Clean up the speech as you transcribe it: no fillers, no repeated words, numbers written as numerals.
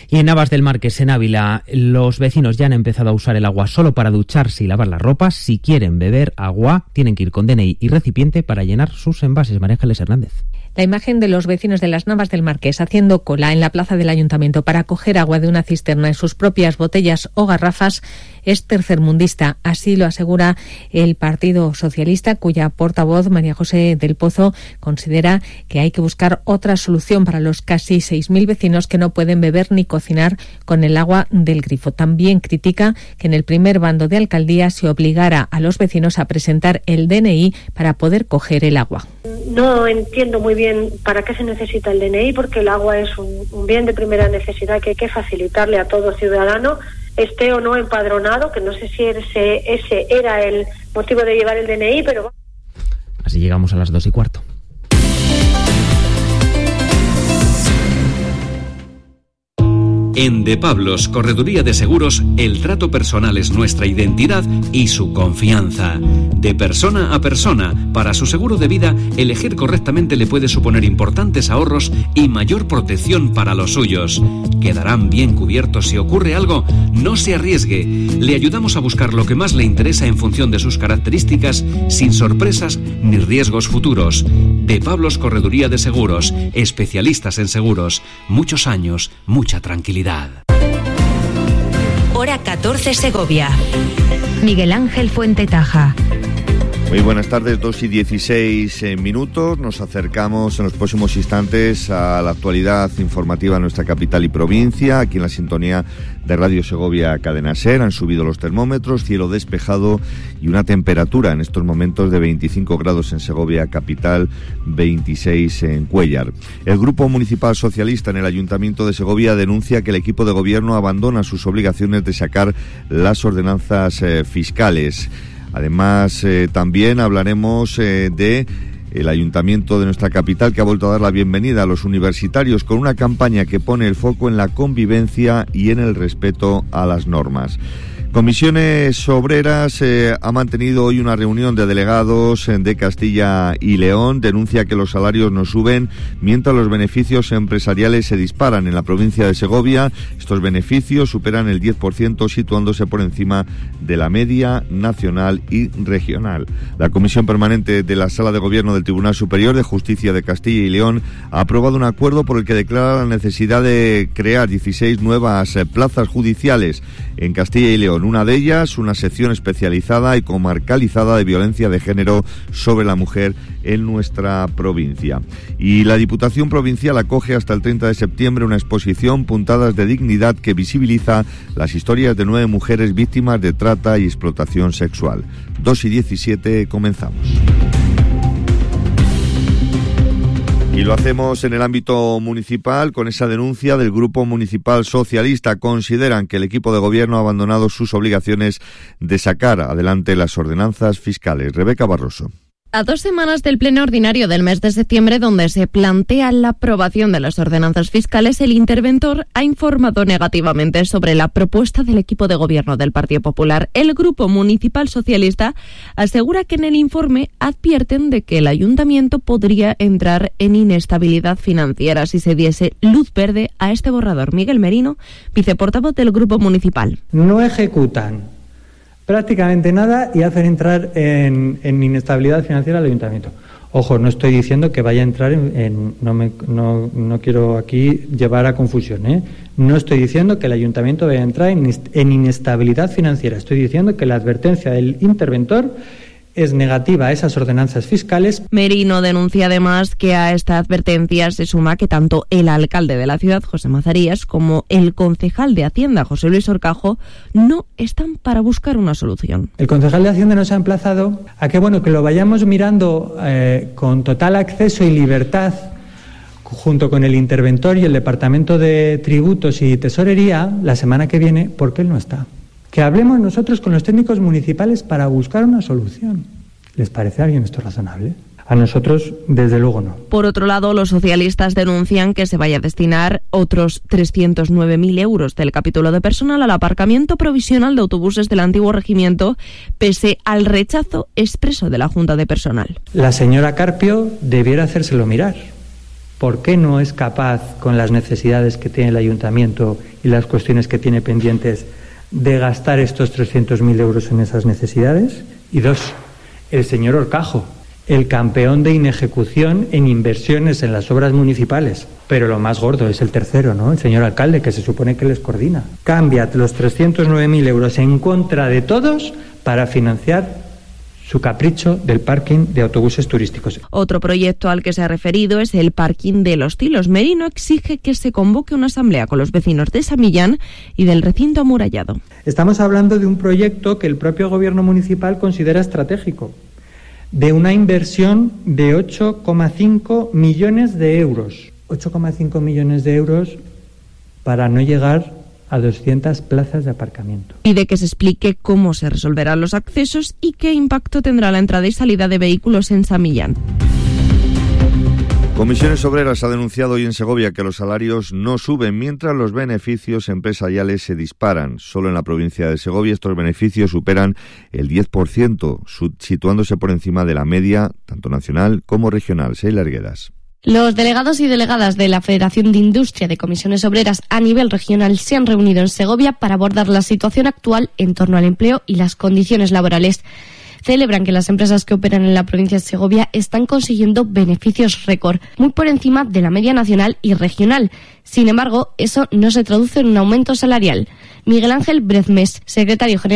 Y en Navas del Marqués, en Ávila, los vecinos ya han empezado a usar el agua solo para ducharse y lavar la ropa. Si quieren beber agua, tienen que ir con DNI y recipiente para llenar sus envases. María Ángeles Hernández. La imagen de los vecinos de las Navas del Marqués haciendo cola en la plaza del Ayuntamiento para coger agua de una cisterna en sus propias botellas o garrafas es tercermundista. Así lo asegura el Partido Socialista, cuya portavoz, María José del Pozo, considera que hay que buscar otra solución para los casi 6.000 vecinos que no pueden beber ni cocinar con el agua del grifo. También critica que en el primer bando de alcaldía se obligara a los vecinos a presentar el DNI para poder coger el agua. No entiendo muy bien para qué se necesita el DNI, porque el agua es un bien de primera necesidad que hay que facilitarle a todo ciudadano, esté o no empadronado, que no sé si ese era el motivo de llevar el DNI, pero... Así llegamos a las 2:15. En De Pablos, Correduría de Seguros, el trato personal es nuestra identidad y su confianza. De persona a persona, para su seguro de vida, elegir correctamente le puede suponer importantes ahorros y mayor protección para los suyos. Quedarán bien cubiertos si ocurre algo. No se arriesgue. Le ayudamos a buscar lo que más le interesa en función de sus características, sin sorpresas ni riesgos futuros. De Pablos, Correduría de Seguros, especialistas en seguros. Muchos años, mucha tranquilidad. Hora 14 Segovia. Miguel Ángel Fuentetaja. Muy buenas tardes, 2:16 minutos. Nos acercamos en los próximos instantes a la actualidad informativa de nuestra capital y provincia. Aquí en la sintonía de Radio Segovia Cadena Ser han subido los termómetros, cielo despejado y una temperatura en estos momentos de 25 grados en Segovia capital, 26 en Cuéllar. El Grupo Municipal Socialista en el Ayuntamiento de Segovia denuncia que el equipo de gobierno abandona sus obligaciones de sacar las ordenanzas fiscales. Además, también hablaremos de el Ayuntamiento de nuestra capital, que ha vuelto a dar la bienvenida a los universitarios con una campaña que pone el foco en la convivencia y en el respeto a las normas. Comisiones Obreras ha mantenido hoy una reunión de delegados de Castilla y León. Denuncia que los salarios no suben mientras los beneficios empresariales se disparan en la provincia de Segovia. Estos beneficios superan el 10%, situándose por encima de la media nacional y regional. La Comisión Permanente de la Sala de Gobierno del Tribunal Superior de Justicia de Castilla y León ha aprobado un acuerdo por el que declara la necesidad de crear 16 nuevas plazas judiciales en Castilla y León. Una de ellas, una sección especializada y comarcalizada de violencia de género sobre la mujer en nuestra provincia. Y la Diputación Provincial acoge hasta el 30 de septiembre una exposición Puntadas de Dignidad que visibiliza las historias de 9 mujeres víctimas de trata y explotación sexual. 2:17, comenzamos. Y lo hacemos en el ámbito municipal con esa denuncia del Grupo Municipal Socialista. Consideran que el equipo de gobierno ha abandonado sus obligaciones de sacar adelante las ordenanzas fiscales. Rebeca Barroso. A 2 semanas del pleno ordinario del mes de septiembre, donde se plantea la aprobación de las ordenanzas fiscales, el interventor ha informado negativamente sobre la propuesta del equipo de gobierno del Partido Popular. El Grupo Municipal Socialista asegura que en el informe advierten de que el ayuntamiento podría entrar en inestabilidad financiera si se diese luz verde a este borrador. Miguel Merino, viceportavoz del Grupo Municipal. No ejecutan prácticamente nada y hacen entrar en inestabilidad financiera al ayuntamiento. Ojo, no estoy diciendo que vaya a entrar no quiero aquí llevar a confusión, No estoy diciendo que el ayuntamiento vaya a entrar en inestabilidad financiera. Estoy diciendo que la advertencia del interventor es negativa a esas ordenanzas fiscales. Merino denuncia además que a esta advertencia se suma que tanto el alcalde de la ciudad, José Mazarías, como el concejal de Hacienda, José Luis Orcajo, no están para buscar una solución. El concejal de Hacienda nos ha emplazado a que lo vayamos mirando con total acceso y libertad junto con el interventor y el Departamento de Tributos y Tesorería la semana que viene, porque él no está. Que hablemos nosotros con los técnicos municipales para buscar una solución. ¿Les parece a alguien esto razonable? A nosotros, desde luego, no. Por otro lado, los socialistas denuncian que se vaya a destinar otros 309.000 euros del capítulo de personal al aparcamiento provisional de autobuses del antiguo regimiento, pese al rechazo expreso de la Junta de Personal. La señora Carpio debiera hacérselo mirar. ¿por qué no es capaz, con las necesidades que tiene el ayuntamiento y las cuestiones que tiene pendientes, de gastar estos 300.000 euros en esas necesidades? Y dos, el señor Horcajo, el campeón de inejecución en inversiones en las obras municipales. Pero lo más gordo es el tercero, ¿no? El señor alcalde, que se supone que les coordina. Cambia los 309.000 euros en contra de todos para financiar su capricho del parking de autobuses turísticos. Otro proyecto al que se ha referido es el parking de Los Tilos. Merino exige que se convoque una asamblea con los vecinos de San Millán y del recinto amurallado. Estamos hablando de un proyecto que el propio gobierno municipal considera estratégico, de una inversión de 8,5 millones de euros. 8,5 millones de euros para no llegar a 200 plazas de aparcamiento. Pide que se explique cómo se resolverán los accesos y qué impacto tendrá la entrada y salida de vehículos en San Millán. Comisiones Obreras ha denunciado hoy en Segovia que los salarios no suben mientras los beneficios empresariales se disparan. Solo en la provincia de Segovia estos beneficios superan el 10%, situándose por encima de la media tanto nacional como regional. Sheila Arguedas. Los delegados y delegadas de la Federación de Industria de Comisiones Obreras a nivel regional se han reunido en Segovia para abordar la situación actual en torno al empleo y las condiciones laborales. Celebran que las empresas que operan en la provincia de Segovia están consiguiendo beneficios récord, muy por encima de la media nacional y regional. Sin embargo, eso no se traduce en un aumento salarial. Miguel Ángel Brezmes, secretario general